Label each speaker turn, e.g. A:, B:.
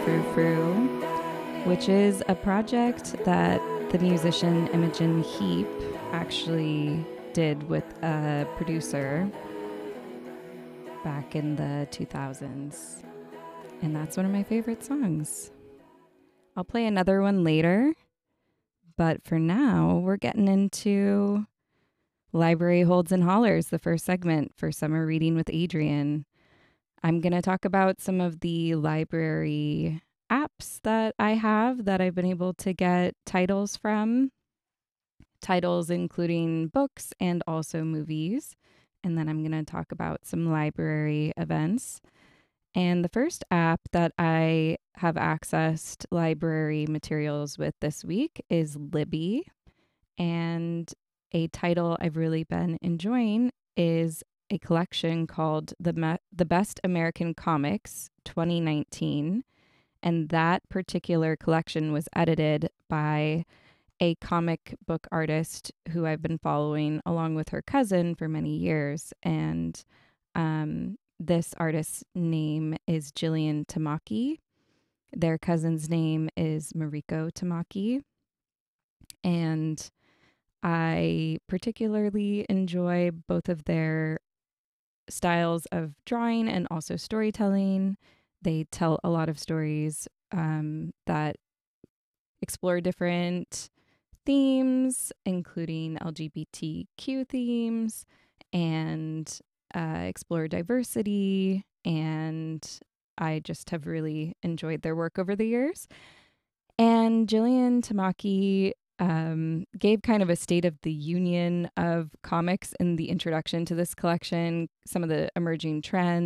A: Frou Frou, which is a project that the musician Imogen Heap actually did with a producer back in the 2000s. And that's one of my favorite songs. I'll play another one later, but for now, we're getting into Library Holds and Hollers, the first segment for Summer Reading with Adrienne. I'm going to talk about some of the library apps that I have that I've been able to get titles from, titles including books and also movies. And then I'm going to talk about some library events. And the first app that I have accessed library materials with this week is Libby. And a title I've really been enjoying is a collection called The Best American Comics 2019. And that particular collection was edited by a comic book artist who I've been following along with her cousin for many years. And this artist's name is Jillian Tamaki. Their cousin's name is Mariko Tamaki. And I particularly enjoy both of their styles of drawing and also storytelling. They tell a lot of stories that explore different themes, including LGBTQ themes, and explore diversity. And I just have really enjoyed their work over the years. And Jillian Tamaki gave kind of a state of the union of comics in the introduction to this collection, some of the emerging trends